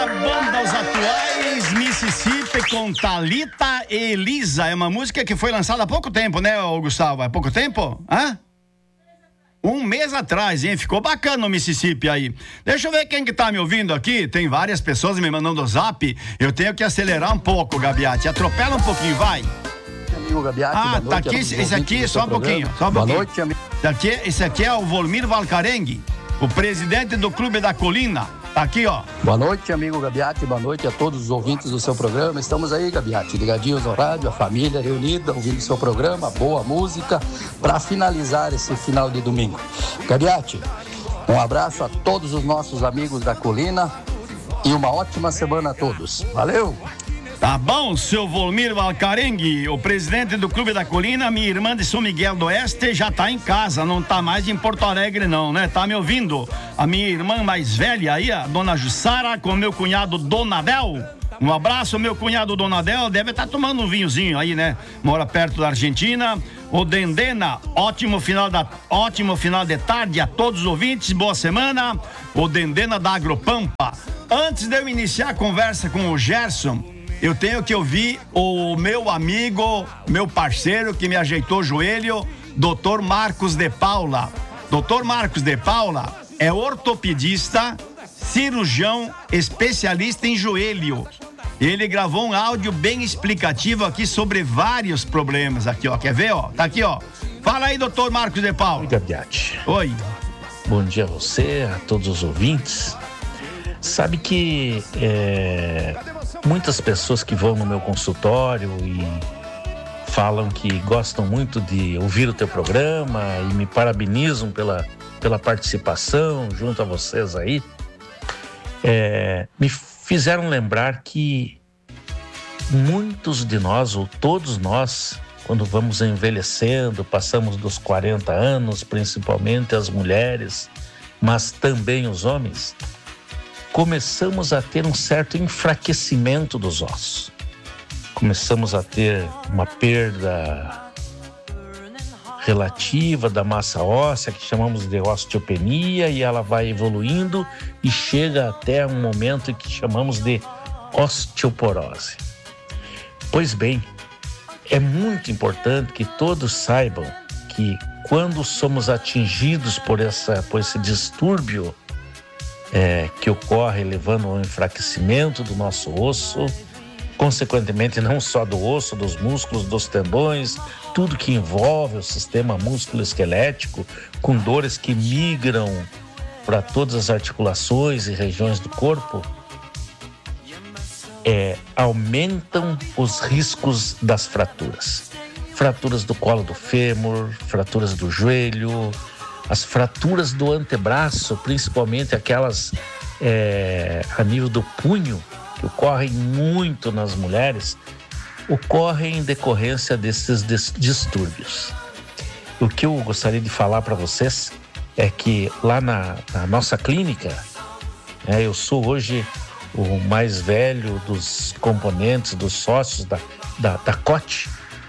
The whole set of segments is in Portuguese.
Banda Os Atuais, Mississippi com Thalita e Elisa. É uma música que foi lançada há pouco tempo, né, Gustavo? Há pouco tempo? Hã? Um mês atrás, hein? Ficou bacana o Mississippi aí. Deixa eu ver quem que tá me ouvindo aqui. Tem várias pessoas me mandando o zap. Eu tenho que acelerar um pouco, Gabiati. Atropela um pouquinho, vai. Amigo Gabiati, tá noite, aqui, esse aqui, só um pouquinho. Boa noite, amigo. Esse aqui é o Volmir Valcarengue, o presidente do Clube da Colina. Tá aqui, ó. Boa noite, amigo Gabiati. Boa noite a todos os ouvintes do seu programa. Estamos aí, Gabiati, ligadinhos no rádio, a família reunida, ouvindo o seu programa, boa música, para finalizar esse final de domingo. Gabiati, um abraço a todos os nossos amigos da Colina e uma ótima semana a todos. Valeu! Tá bom, seu Volmir Valcarengue, o presidente do Clube da Colina. Minha irmã de São Miguel do Oeste já tá em casa, não tá mais em Porto Alegre não, né? Tá me ouvindo? A minha irmã mais velha aí, a dona Jussara, com meu cunhado Donadel. Um abraço, meu cunhado Donadel, deve estar tomando um vinhozinho aí, né? Mora perto da Argentina. O Dendena, ótimo final de tarde a todos os ouvintes, boa semana. O Dendena da Agropampa. Antes de eu iniciar a conversa com o Gerson, eu tenho que ouvir o meu amigo, meu parceiro que me ajeitou o joelho, Dr. Marcos de Paula. Dr. Marcos de Paula é ortopedista, cirurgião, especialista em joelho. Ele gravou um áudio bem explicativo aqui sobre vários problemas aqui, ó. Quer ver, ó? Tá aqui, ó. Fala aí, Dr. Marcos de Paula. Oi, Gabiati. Oi. Bom dia a você, a todos os ouvintes. Sabe que muitas pessoas que vão no meu consultório e falam que gostam muito de ouvir o teu programa e me parabenizam pela participação junto a vocês aí, me fizeram lembrar que muitos de nós, ou todos nós, quando vamos envelhecendo, passamos dos 40 anos, principalmente as mulheres, mas também os homens, começamos a ter um certo enfraquecimento dos ossos. Começamos a ter uma perda relativa da massa óssea, que chamamos de osteopenia, e ela vai evoluindo e chega até um momento que chamamos de osteoporose. Pois bem, é muito importante que todos saibam que quando somos atingidos por esse distúrbio que ocorre levando ao enfraquecimento do nosso osso, consequentemente não só do osso, dos músculos, dos tendões, tudo que envolve o sistema músculo-esquelético, com dores que migram para todas as articulações e regiões do corpo, aumentam os riscos das fraturas. Fraturas do colo do fêmur, fraturas do joelho, as fraturas do antebraço, principalmente aquelas a nível do punho, que ocorrem muito nas mulheres, ocorrem em decorrência desses distúrbios. O que eu gostaria de falar para vocês é que lá na nossa clínica, eu sou hoje o mais velho dos componentes, dos sócios da COT,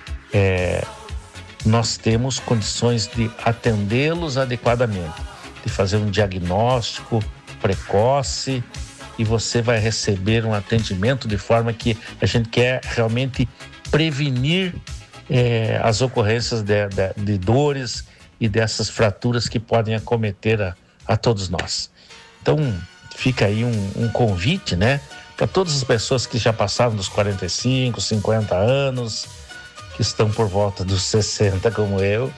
nós temos condições de atendê-los adequadamente, de fazer um diagnóstico precoce, e você vai receber um atendimento de forma que a gente quer realmente prevenir as ocorrências de dores e dessas fraturas que podem acometer a todos nós. Então, fica aí um convite, né, para todas as pessoas que já passaram dos 45, 50 anos, que estão por volta dos 60 como eu,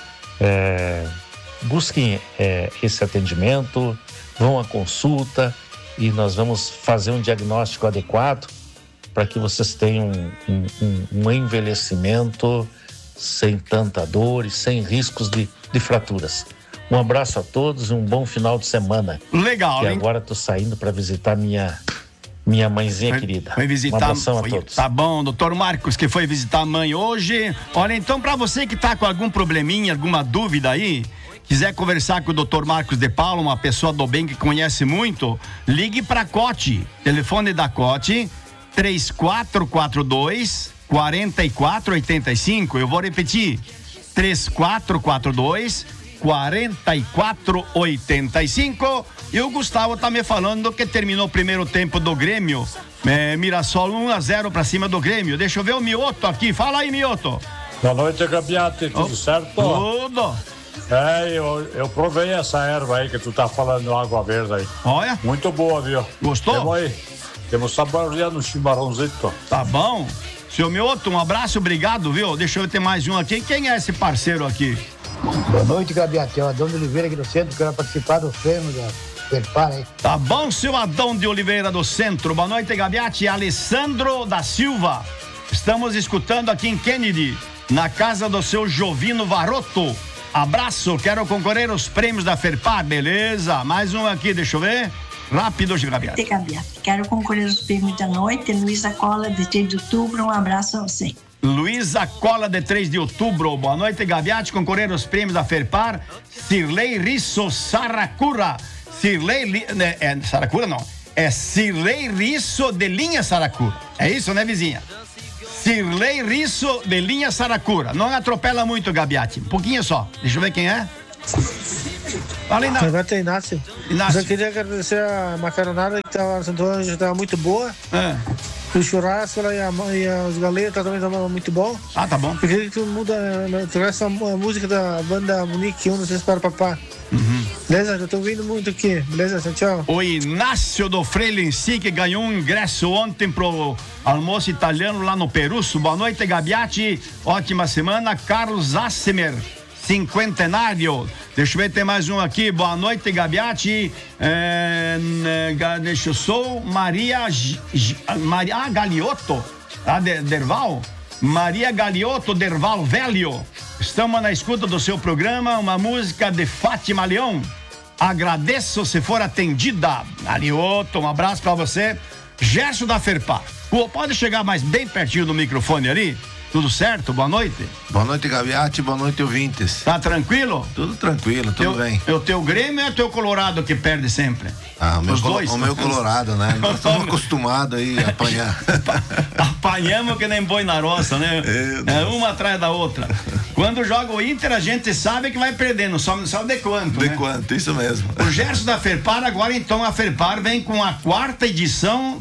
busquem esse atendimento, vão à consulta e nós vamos fazer um diagnóstico adequado para que vocês tenham um envelhecimento sem tanta dor e sem riscos de fraturas. Um abraço a todos e um bom final de semana. Legal, e hein? Agora estou saindo para visitar minha mãezinha querida. Foi visitar, um abração a todos. Tá bom, doutor Marcos, que foi visitar a mãe hoje. Olha, então, para você que tá com algum probleminha, alguma dúvida aí, quiser conversar com o doutor Marcos de Paula, uma pessoa do bem que conhece muito, ligue para a COT. Telefone da COT, 3442-4485. Eu vou repetir, 3442 4485. E o Gustavo tá me falando que terminou o primeiro tempo do Grêmio. Mirassol 1-0 pra cima do Grêmio. Deixa eu ver o Mioto aqui. Fala aí, Mioto. Boa noite, Gabiati. Tudo certo? Tudo. Eu provei essa erva aí que tu tá falando, água verde aí. Olha. Muito boa, viu? Gostou? Temos saboreando no chimarrãozito. Tá bom. Seu Mioto, um abraço, obrigado, viu? Deixa eu ter mais um aqui. Quem é esse parceiro aqui? Boa noite, Gabiati. É o Adão de Oliveira aqui do centro. Quero participar do prêmio da Ferpar aí. Tá bom, seu Adão de Oliveira do centro. Boa noite, Gabiati. Alessandro da Silva. Estamos escutando aqui em Kennedy, na casa do seu Jovino Varoto. Abraço, quero concorrer aos prêmios da Ferpar. Beleza, mais um aqui, deixa eu ver. Rápido, Gabiati. Quero concorrer aos prêmios da noite. Luísa Cola, de 3 de outubro. Um abraço a você. Luísa Cola, de 3 de outubro. Boa noite, Gabiati. Concorrer aos prêmios da Ferpar. Cirlei Risso Saracura. Saracura não. É Cirlei Risso de Linha Saracura. É isso, né, vizinha? Cirlei Risso de Linha Saracura. Não atropela muito, Gabiati. Um pouquinho só. Deixa eu ver quem é. Fala, Inácio. Agora tem Inácio. Eu queria agradecer a macaronada que estava já estava muito boa. O churrasco e os galetas também estavam muito bom. Ah, tá bom. Eu queria que tu tivesse a música da banda Munique 1, 2 para papá. Beleza? Eu tô ouvindo muito aqui. Beleza? Tchau. O Inácio do Freilenci, que ganhou um ingresso ontem pro almoço italiano lá no Perusso. Boa noite, Gabiati. Ótima semana. Carlos Assemer, cinquentenário. Deixa eu ver, tem mais um aqui. Boa noite, Gabiati. Deixa eu sou Maria Galiotto, Derval. Maria Galiotto Derval Velho. Estamos na escuta do seu programa, uma música de Fátima Leão. Agradeço se for atendida. Galiotto, um abraço pra você. Gerson da Ferpar. Pode chegar mais bem pertinho do microfone ali? Tudo certo? Boa noite. Boa noite, Gabiati. Boa noite, ouvintes. Tá tranquilo? Tudo tranquilo, tudo bem. É o teu Grêmio ou é o teu Colorado que perde sempre? O meu Colorado, né? Nós estamos acostumados aí a apanhar. Apanhamos que nem boi na roça, né? É uma atrás da outra. Quando joga o Inter, a gente sabe que vai perdendo, só não sabe de quanto. De quanto, isso mesmo. O Gerson da Ferpar, agora então a Ferpar vem com a 4ª edição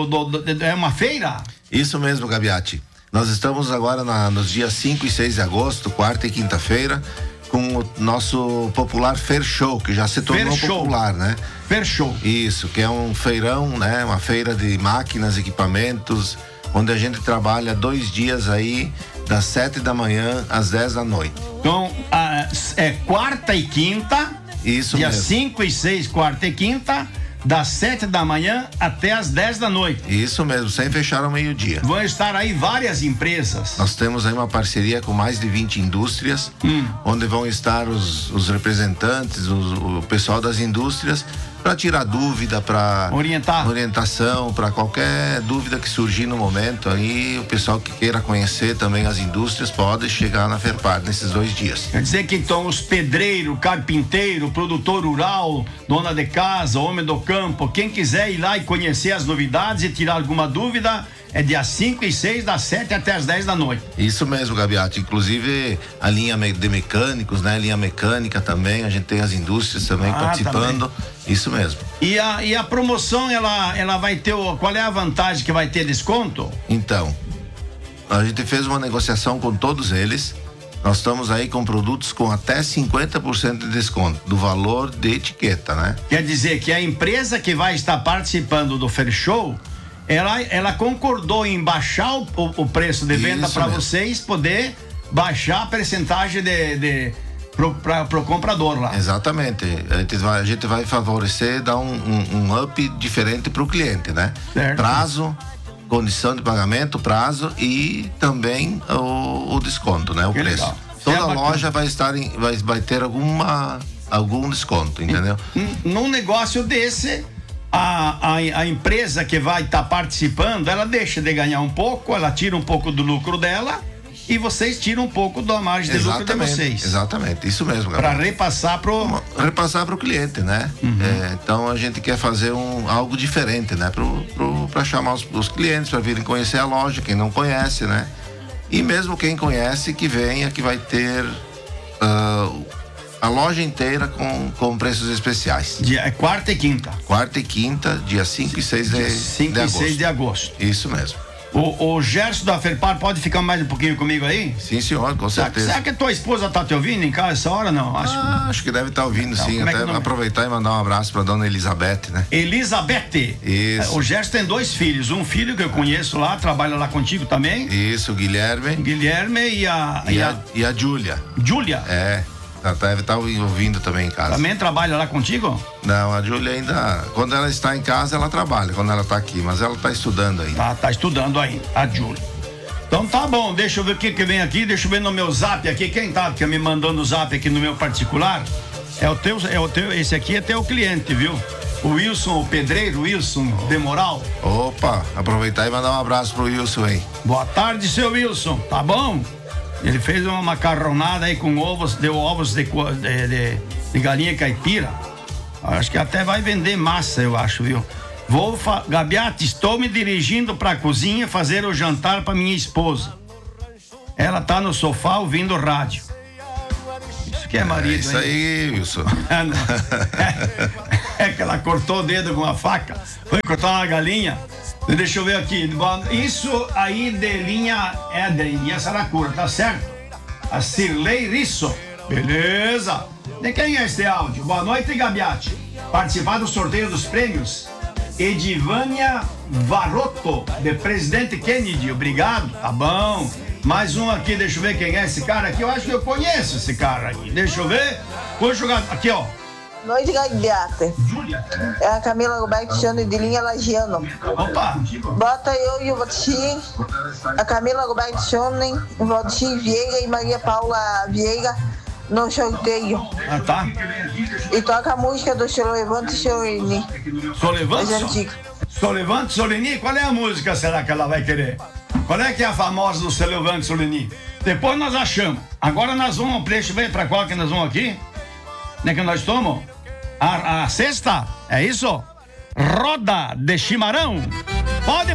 é uma feira? Isso mesmo, Gabiati. Nós estamos agora nos dias 5 e 6 de agosto, quarta e quinta-feira, com o nosso popular Fair Show, que já se tornou popular, né? Fair Show. Isso, que é um feirão, né? Uma feira de máquinas, equipamentos, onde a gente trabalha 2 dias aí, das 7 da manhã às 10 da noite. Então, é quarta e quinta. Isso dia mesmo. 5 e 6, quarta e quinta. Das 7 da manhã até as 10 da noite. Isso mesmo, sem fechar ao meio-dia. Vão estar aí várias empresas. Nós temos aí uma parceria com mais de 20 indústrias, onde vão estar os representantes, o pessoal das indústrias, para tirar dúvida, para orientação, para qualquer dúvida que surgir no momento. Aí o pessoal que queira conhecer também as indústrias pode chegar na Ferpar nesses 2 dias. Quer dizer que então os pedreiros, carpinteiro, produtor rural, dona de casa, homem do campo, quem quiser ir lá e conhecer as novidades e tirar alguma dúvida, é dia 5 e 6, das 7 até as 10 da noite. Isso mesmo, Gabiati. Inclusive a linha de mecânicos, né? Linha mecânica também, a gente tem as indústrias também participando. Também. Isso mesmo. E a promoção, ela vai ter, qual é a vantagem que vai ter desconto? Então, a gente fez uma negociação com todos eles. Nós estamos aí com produtos com até 50% de desconto do valor de etiqueta, né? Quer dizer que a empresa que vai estar participando do Fair Show, ela concordou em baixar o preço de venda para vocês poder baixar a percentagem pro comprador lá. Exatamente. A gente vai favorecer, dar um up diferente pro cliente, né? Certo. Prazo, condição de pagamento, prazo e também o desconto, né? O que preço. Legal. Toda loja vai ter algum desconto, entendeu? Num negócio desse, a empresa que vai estar participando, ela deixa de ganhar um pouco, ela tira um pouco do lucro dela e vocês tiram um pouco da margem de lucro de vocês. Exatamente, isso mesmo, para repassar pro cliente, né? Então a gente quer fazer algo diferente, né? Para chamar os clientes para virem conhecer a loja, quem não conhece, né? E mesmo quem conhece, que venha, que vai ter A loja inteira com preços especiais. É quarta e quinta. Quarta e quinta, dia 5 e 6 de agosto. 5 e 6 de agosto. Isso mesmo. O Gerson da Ferpar pode ficar mais um pouquinho comigo aí? Sim, senhor, com certeza. Será que a tua esposa tá te ouvindo em casa essa hora, não? Acho que deve estar ouvindo, então, sim. Até aproveitar e mandar um abraço pra dona Elizabeth, né? Elizabeth. Isso. O Gerson tem 2 filhos. Um filho que eu conheço lá, trabalha lá contigo também. Isso, o Guilherme. Guilherme e a Júlia. Júlia? É. Deve estar ouvindo também em casa. Também trabalha lá contigo? Não, a Júlia ainda, quando ela está em casa, ela trabalha, quando ela está aqui, mas ela está estudando ainda. Tá estudando ainda, a Júlia. Então tá bom, deixa eu ver o que vem aqui, deixa eu ver no meu zap aqui, quem tá me mandando o zap aqui no meu particular, esse aqui é teu cliente, viu? O Wilson, o pedreiro, Wilson de Moral. Opa, aproveitar e mandar um abraço pro Wilson aí. Boa tarde, seu Wilson, tá bom? Ele fez uma macarronada aí com ovos, deu ovos de galinha caipira. Acho que até vai vender massa, eu acho, viu? Gabiati, estou me dirigindo pra cozinha fazer o jantar pra minha esposa. Ela tá no sofá ouvindo rádio. Isso que é marido, hein? Isso aí, Wilson. É que ela cortou o dedo com uma faca. Foi cortar uma galinha. Deixa eu ver aqui. Isso aí de linha Saracura, tá certo? A Cirlei Risso. Beleza. De quem é este áudio? Boa noite, Gabiati. Participar do sorteio dos prêmios. Edivânia Varotto, de Presidente Kennedy. Obrigado. Tá bom. Mais um aqui, deixa eu ver quem é esse cara aqui. Eu acho que eu conheço esse cara aqui. Deixa eu ver. Vou jogar aqui, ó. Noite, Gabiati. É a Camila Roberto Chano de linha Lagiano. Opa! Bota eu e o Valdir, a Camila Roberto Chano, o Valdir Vieira e Maria Paula Vieira no sorteio. Ah, tá. E toca a música do Solevante Soleni. Solevante Soleni? Qual é a música, será que ela vai querer? Qual é que é a famosa do Solevante Soleni? Depois nós achamos. Agora nós vamos, deixa eu ver pra qual que nós vamos aqui. Onde é que nós tomamos? A sexta? É isso? Roda de Chimarrão. Pode